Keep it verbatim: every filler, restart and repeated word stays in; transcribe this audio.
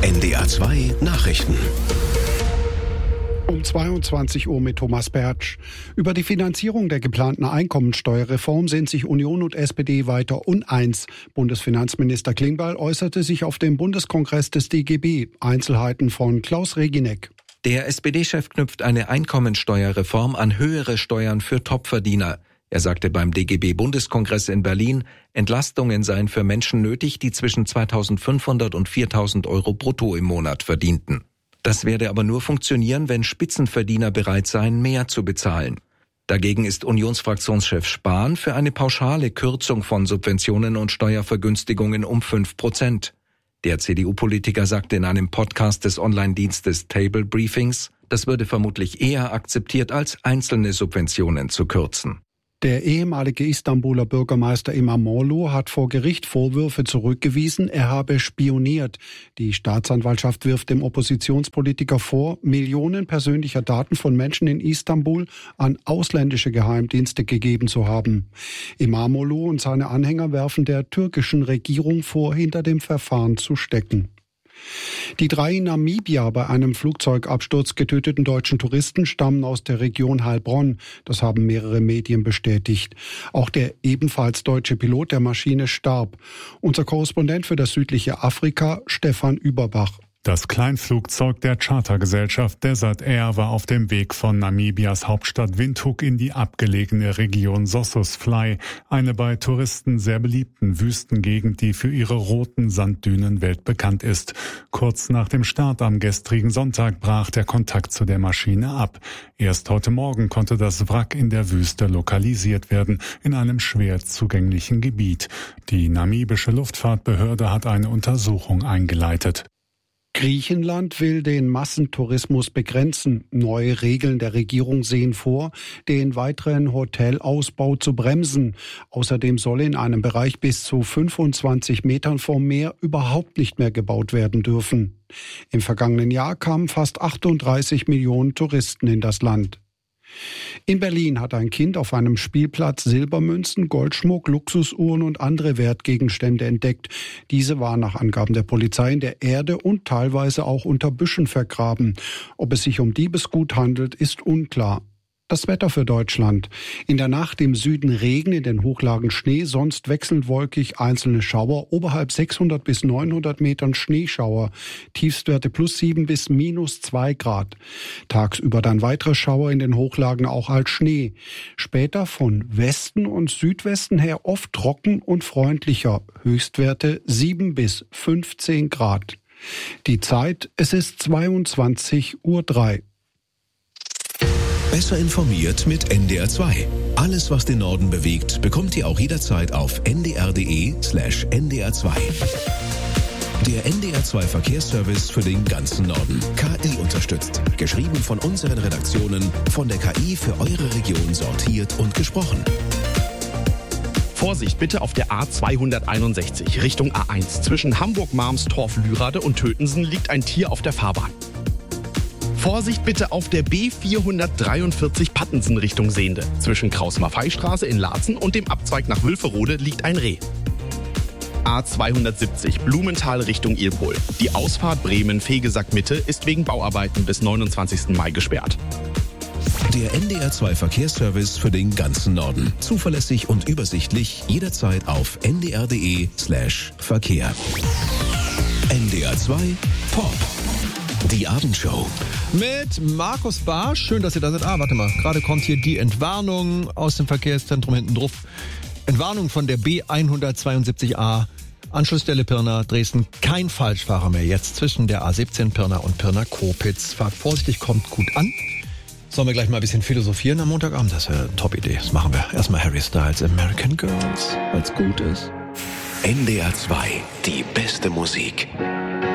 N D R zwei Nachrichten. Um zweiundzwanzig Uhr mit Thomas Bertsch. Über die Finanzierung der geplanten Einkommensteuerreform sind sich Union und S P D weiter uneins. Bundesfinanzminister Klingbeil äußerte sich auf dem Bundeskongress des D G B. Einzelheiten von Klaus Reginek. Der S P D-Chef knüpft eine Einkommensteuerreform an höhere Steuern für Topverdiener. Er sagte beim D G B-Bundeskongress in Berlin, Entlastungen seien für Menschen nötig, die zwischen zweitausendfünfhundert und viertausend Euro brutto im Monat verdienten. Das werde aber nur funktionieren, wenn Spitzenverdiener bereit seien, mehr zu bezahlen. Dagegen ist Unionsfraktionschef Spahn für eine pauschale Kürzung von Subventionen und Steuervergünstigungen um fünf Prozent. Der C D U-Politiker sagte in einem Podcast des Online-Dienstes Table Briefings, das würde vermutlich eher akzeptiert, als einzelne Subventionen zu kürzen. Der ehemalige Istanbuler Bürgermeister İmamoğlu hat vor Gericht Vorwürfe zurückgewiesen, er habe spioniert. Die Staatsanwaltschaft wirft dem Oppositionspolitiker vor, Millionen persönlicher Daten von Menschen in Istanbul an ausländische Geheimdienste gegeben zu haben. İmamoğlu und seine Anhänger werfen der türkischen Regierung vor, hinter dem Verfahren zu stecken. Die drei in Namibia bei einem Flugzeugabsturz getöteten deutschen Touristen stammen aus der Region Heilbronn. Das haben mehrere Medien bestätigt. Auch der ebenfalls deutsche Pilot der Maschine starb. Unser Korrespondent für das südliche Afrika, Stefan Überbach. Das Kleinflugzeug der Chartergesellschaft Desert Air war auf dem Weg von Namibias Hauptstadt Windhoek in die abgelegene Region Sossusvlei, eine bei Touristen sehr beliebten Wüstengegend, die für ihre roten Sanddünen weltbekannt ist. Kurz nach dem Start am gestrigen Sonntag brach der Kontakt zu der Maschine ab. Erst heute Morgen konnte das Wrack in der Wüste lokalisiert werden, in einem schwer zugänglichen Gebiet. Die namibische Luftfahrtbehörde hat eine Untersuchung eingeleitet. Griechenland will den Massentourismus begrenzen. Neue Regeln der Regierung sehen vor, den weiteren Hotelausbau zu bremsen. Außerdem soll in einem Bereich bis zu fünfundzwanzig Metern vom Meer überhaupt nicht mehr gebaut werden dürfen. Im vergangenen Jahr kamen fast achtunddreißig Millionen Touristen in das Land. In Berlin hat ein Kind auf einem Spielplatz Silbermünzen, Goldschmuck, Luxusuhren und andere Wertgegenstände entdeckt. Diese waren nach Angaben der Polizei in der Erde und teilweise auch unter Büschen vergraben. Ob es sich um Diebesgut handelt, ist unklar. Das Wetter für Deutschland. In der Nacht im Süden Regen, in den Hochlagen Schnee, sonst wechselnd wolkig, einzelne Schauer, oberhalb sechshundert bis neunhundert Metern Schneeschauer, Tiefstwerte plus sieben bis minus zwei Grad. Tagsüber dann weitere Schauer, in den Hochlagen auch als Schnee. Später von Westen und Südwesten her oft trocken und freundlicher, Höchstwerte sieben bis fünfzehn Grad. Die Zeit, es ist zweiundzwanzig Uhr drei. Besser informiert mit N D R zwei. Alles, was den Norden bewegt, bekommt ihr auch jederzeit auf n d r punkt d e slash n d r zwei. Der N D R zwei Verkehrsservice für den ganzen Norden. K I unterstützt. Geschrieben von unseren Redaktionen, von der K I für eure Region sortiert und gesprochen. Vorsicht bitte auf der A zweihunderteinundsechzig Richtung A eins. Zwischen Hamburg-Marmstorf, Lührade und Tötensen liegt ein Tier auf der Fahrbahn. Vorsicht bitte auf der B vierhundertdreiundvierzig Pattensen Richtung Sehnde. Zwischen Kraus-Maffei-Straße in Laatzen und dem Abzweig nach Wülferode liegt ein Reh. A zweihundertsiebzig Blumenthal Richtung Ilpol. Die Ausfahrt Bremen-Fegesack-Mitte ist wegen Bauarbeiten bis neunundzwanzigsten Mai gesperrt. Der N D R zwei Verkehrsservice für den ganzen Norden. Zuverlässig und übersichtlich, jederzeit auf n d r punkt d e slash Verkehr. N D R zwei Pop. Die Abendshow. Mit Markus Barsch. Schön, dass ihr da seid. Ah, warte mal. Gerade kommt hier die Entwarnung aus dem Verkehrszentrum hinten drauf. Entwarnung von der B hundertzweiundsiebzig A. Anschlussstelle Pirna, Dresden. Kein Falschfahrer mehr. Jetzt zwischen der A siebzehn Pirna und Pirna-Kopitz. Fahrt vorsichtig, kommt gut an. Sollen wir gleich mal ein bisschen philosophieren am Montagabend? Das wäre eine Top-Idee. Das machen wir. Erstmal Harry Styles, American Girls, weil's gut ist. N D R zwei, die beste Musik.